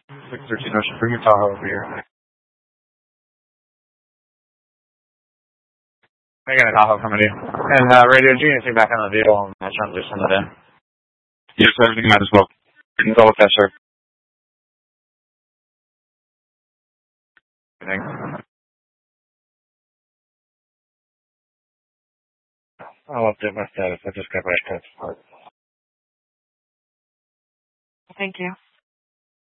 613 Ocean, bring your Tahoe over here. I got a Tahoe coming to you. And Radio G, anything back on the vehicle? I'm trying to send it in. Yes, everything might as well. Go with that, sir. Thanks. I'll update my status. I just got my text. Thank you.